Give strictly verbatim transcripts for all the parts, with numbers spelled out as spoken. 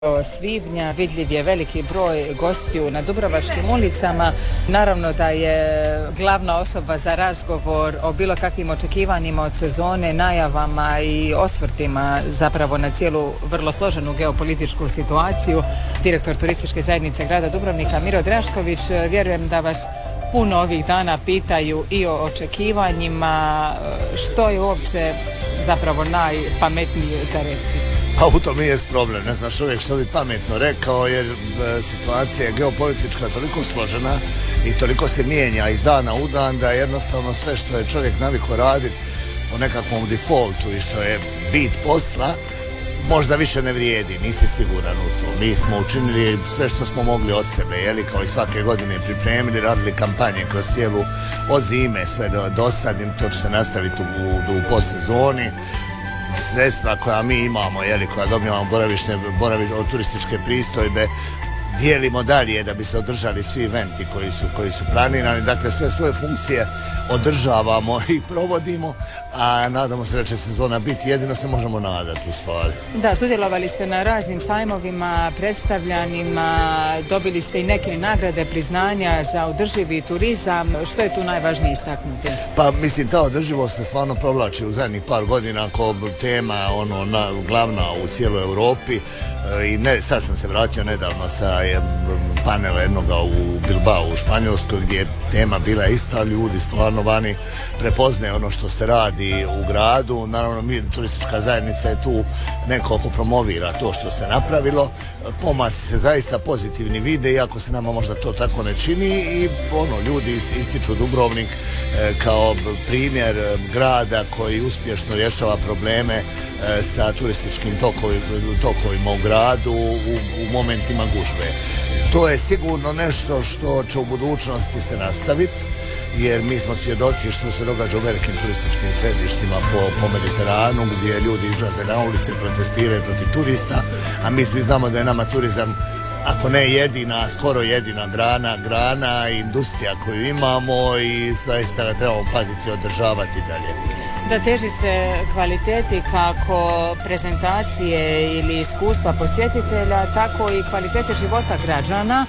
svibnja vidljiv je veliki broj gostiju na dubrovačkim ulicama. Naravno da je glavna osoba za razgovor o bilo kakvim očekivanjima od sezone, najavama i osvrtima zapravo na cijelu vrlo složenu geopolitičku situaciju direktor turističke zajednice grada Dubrovnika Miro Drašković. Vjerujem da vas puno ovih dana pitaju i o očekivanjima, što je uopće zapravo najpametnije za reći. A u tom i jest problem, ne znaš uvijek što bi pametno rekao, jer situacija je geopolitička toliko složena i toliko se mijenja iz dana u dan da jednostavno sve što je čovjek navikao raditi po nekakvom defaultu i što je bit posla možda više ne vrijedi, nisi siguran u to. Mi smo učinili sve što smo mogli od sebe, jeli, kao i svake godine pripremili, radili kampanje kroz cijelu od zime sve do, do sad, to će se nastaviti u, u, u postsezoni. Sredstva koja mi imamo, jeli, koja dobivamo boravišne, boravišne turističke pristojbe, dijelimo dalje da bi se održali svi eventi koji su, koji su planirani. Dakle, sve svoje funkcije održavamo i provodimo, a nadamo se da će sezona biti, jedino se možemo nadati u stvari. Da, sudjelovali ste na raznim sajmovima, predstavljanjima, dobili ste i neke nagrade, priznanja za održivi turizam. Što je tu najvažnije istaknuti? Pa mislim, ta održivost se stvarno provlači u zadnjih par godina kao tema ono, na, glavna u cijeloj Europi. E, i ne, sad sam se vratio nedavno sa panela jednoga u Bilbao u Španjolskoj, gdje je tema bila ista, ljudi stvarno vani prepoznaje ono što se radi u gradu. Naravno, mi, turistička zajednica je tu neko ko promovira to što se napravilo. Pomaci se zaista pozitivni vide, iako se nama možda to tako ne čini, i ono, ljudi ističu Dubrovnik e, kao primjer grada koji uspješno rješava probleme e, sa turističkim tokovi, tokovima u gradu u, u momentima gužve. To je sigurno nešto što će u budućnosti se nastaviti, jer mi smo svjedoci što se događa u velikim turističkim središtima po, po Mediteranu, gdje ljudi izlaze na ulice, protestiraju protiv turista, a mi svi znamo da je nama turizam, ako ne jedina, skoro jedina grana, grana i industrija koju imamo, i zaista ga trebamo paziti i održavati dalje. Da teži se kvaliteti kako prezentacije ili iskustva posjetitelja, tako i kvalitete života građana,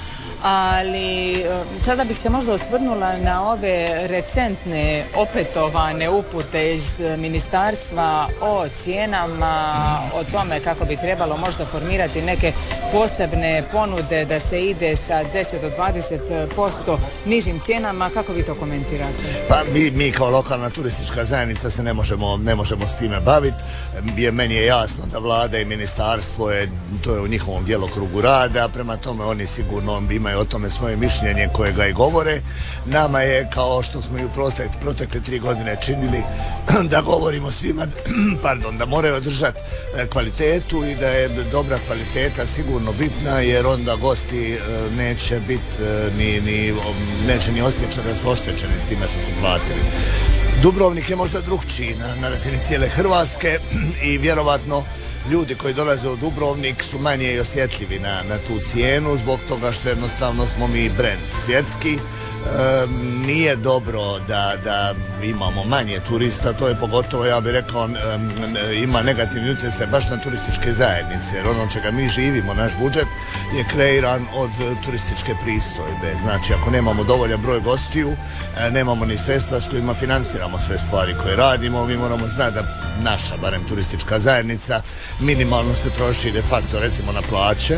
ali sada bih se možda osvrnula na ove recentne opetovane upute iz ministarstva o cijenama, o tome kako bi trebalo možda formirati neke posebne ponude da se ide sa deset do dvadeset posto nižim cijenama. Kako vi to komentirate? Pa mi, mi kao lokalna turistička zajednica se ne možemo, ne možemo s time baviti. Meni je jasno da vlada i ministarstvo je, to je u njihovom djelokrugu rada, prema tome oni sigurno imaju o tome svoje mišljenje koje ga i govore. Nama je, kao što smo i u protek, protekle tri godine činili, da govorimo svima pardon, da moraju održati kvalitetu i da je dobra kvaliteta sigurno bitna, jer onda gosti neće biti ni, ni, neće ni osjećati da su oštećeni s time što su platili. Dubrovnik je možda drugčiji na, na razini cijele Hrvatske i vjerovatno ljudi koji dolaze u Dubrovnik su manje i osjetljivi na, na tu cijenu, zbog toga što jednostavno smo mi brend svjetski. E, nije dobro da, da imamo manje turista, to je pogotovo, ja bih rekao, e, ima negativni utjecaj baš na turističke zajednice, jer ono čega mi živimo, naš budžet je kreiran od turističke pristojbe. Znači, ako nemamo dovoljan broj gostiju, e, nemamo ni sredstva s kojima financiramo sve stvari koje radimo. Mi moramo znati da naša, barem turistička zajednica, minimalno se troši de facto recimo na plaće,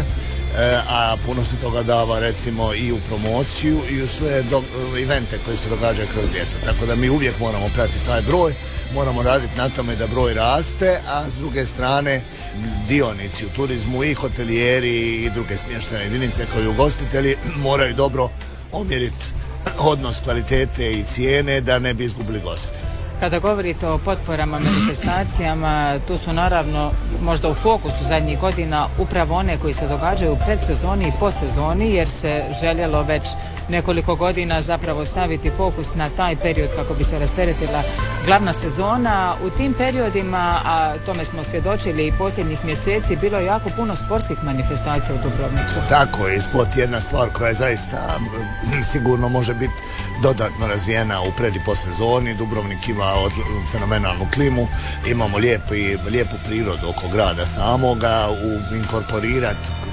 a puno se toga dava recimo i u promociju i u sve do, evente koji se događaju kroz ljeto. Tako da mi uvijek moramo pratiti taj broj, moramo raditi na tome da broj raste, a s druge strane dionici u turizmu i hotelijeri i druge smještene jedinice koji ugostitelji moraju dobro omjeriti odnos kvalitete i cijene da ne bi izgubili goste. Kada govorite o potporama, manifestacijama, tu su naravno možda u fokusu zadnjih godina upravo one koji se događaju u predsezoni i postsezoni, jer se željelo već nekoliko godina zapravo staviti fokus na taj period kako bi se rasteretila glavna sezona. U tim periodima, a tome smo svjedočili i posljednjih mjeseci, bilo je jako puno sportskih manifestacija u Dubrovniku. Tako je, sport je jedna stvar koja je zaista sigurno može biti dodatno razvijena u pred i postsezoni. Dubrovnik ima podrazumijeva od fenomenalnu klimu, imamo lijepi, lijepu prirodu oko grada samoga, u inkorporirati